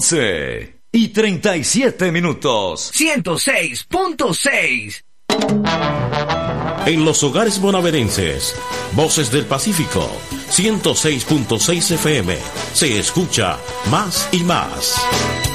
11:37. 106.6. En los hogares bonaerenses, Voces del Pacífico, 106.6 FM, se escucha más y más.